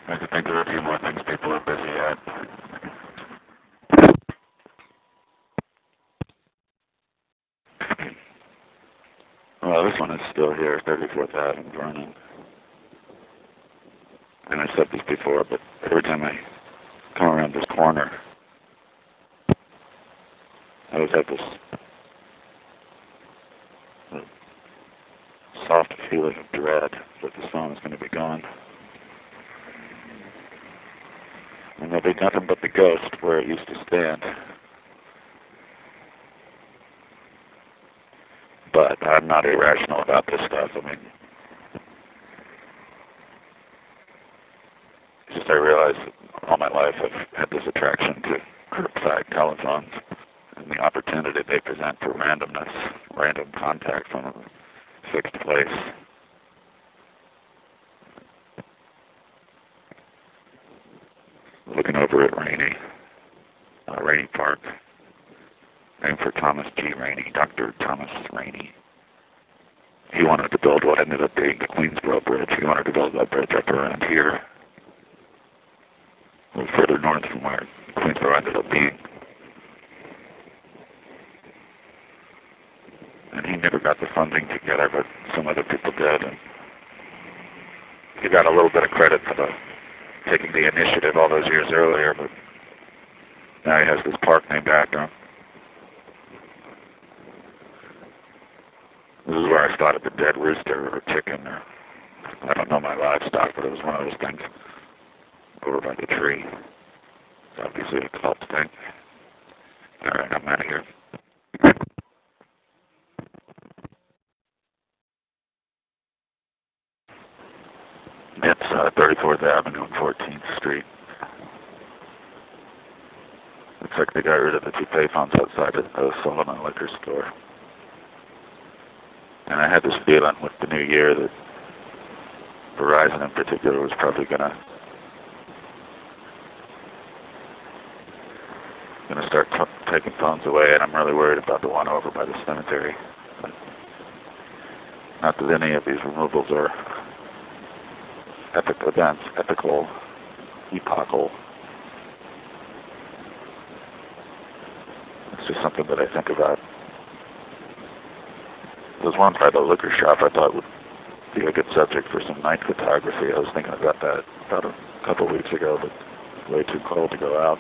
I can think of a few more things people are busy at. Well, this one is still here, 34th Avenue, Vernon. And I said this before, but every time I come around this corner, I always have this soft feeling of dread that the phone is going to be gone. And there'll be nothing but the ghost where it used to stand. But I'm not irrational about this stuff. I mean, just I realize that all my life I've had this attraction to curbside telephones and the opportunity they present for randomness, random contact from a fixed place. Looking over at Rainey Park, named for Thomas G. Rainey, Dr. Thomas Rainey. He wanted to build what ended up being the Queensboro Bridge. He wanted to build that bridge up around here, a little further north from where Queensboro ended up being. And he never got the funding together, but some other people did. And he got a little bit of credit for taking the initiative all those years earlier, but now he has this park named after him. This is where I spotted the dead rooster or chicken, or I don't know my livestock, but it was one of those things over by the tree. It's obviously a cult thing. Alright, I'm out of here. It's 34th Avenue and 14th Street. Looks like they got rid of the two payphones outside of the Sullivan liquor store. And I had this feeling with the new year that Verizon in particular was probably gonna start taking phones away, and I'm really worried about the one over by the cemetery. But not that any of these removals are epic events, epochal. It's just something that I think about. There's one by the liquor shop I thought would be a good subject for some night photography. I was thinking about that about a couple of weeks ago, but it's way too cold to go out.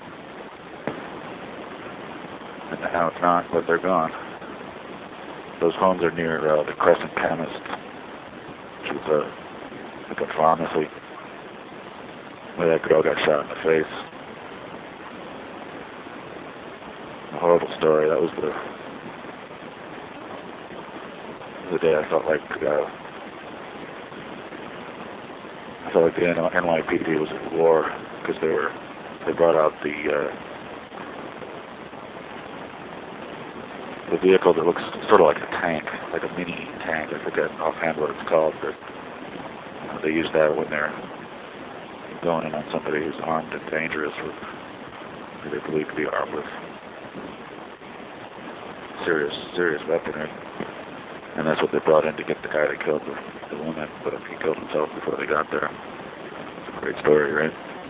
And now it's not, but they're gone. Those homes are near the Crescent Chemist, which is like a pharmacy, where that girl got shot in the face. A horrible story. That was the day I felt like the NYPD was at war, because they brought out the vehicle that looks sort of like a tank, like a mini tank. I forget offhand what it's called, but they use that when they're going in on somebody who's armed and dangerous with, who they believe to be armed with serious weaponry. And that's what they brought in to get the guy that killed the woman, but he killed himself before they got there. It's a great story, right?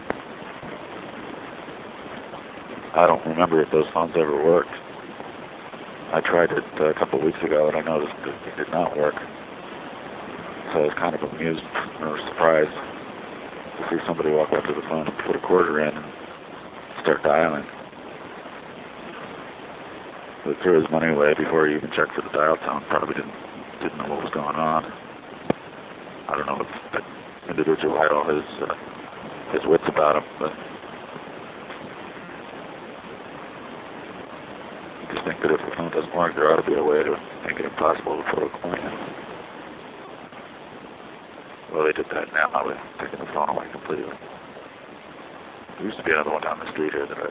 I don't remember if those phones ever worked. I tried it a couple of weeks ago, and I noticed that it did not work. So I was kind of amused or surprised to see somebody walk up to the phone and put a quarter in and start dialing. He threw his money away before he even checked for the dial tone. Probably didn't know what was going on. I don't know if that individual had all his wits about him, but I just think that if the phone doesn't work, there ought to be a way to make it impossible to put a coin in. Well, they did that now. They're taking the phone away completely. There used to be another one down the street here that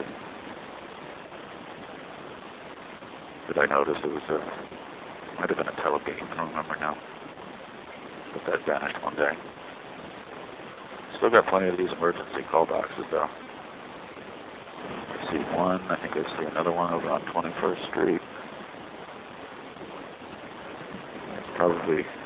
I noticed. It was might have been a telebeam. I don't remember now. But that vanished one day. Still got plenty of these emergency call boxes though. I see one. I think I see another one over on 21st Street. It's probably